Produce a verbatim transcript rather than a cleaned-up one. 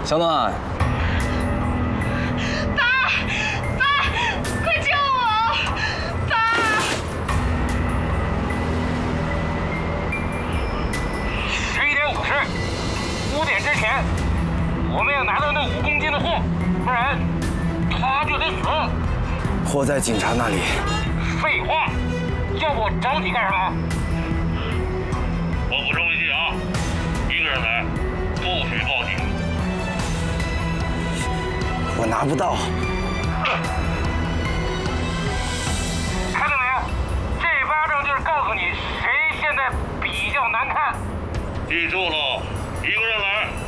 小暖。 五点之前，我们要拿到那五公斤的货，不然他就得死。 货在警察那里。 废话，叫我找你干什么？ 我补充一句啊，一个人来，不许报警。 我拿不到。 看到没有？这巴掌就是告诉你谁现在比较难看。 记住了。 一个人来，